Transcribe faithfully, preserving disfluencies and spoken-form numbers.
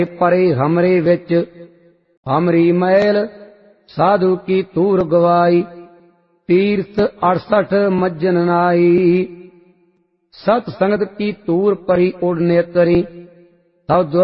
परे हमरे विच हमरी मैल साधु की तूर गवाई। तीर्थ अड़सठ मज्जन नाई सत संगत की तूर परी उड़ने तरी। तब